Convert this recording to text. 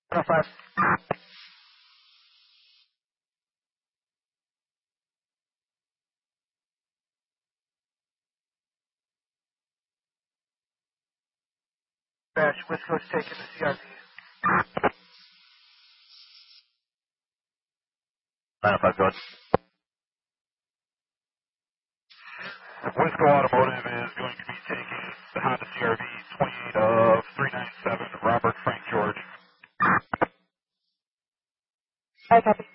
5. Dash, West Coast taking the CRV. 905, go ahead. Wisco Automotive is going to be taking the Honda CRV 28 of 397, Robert Frank George. I copy.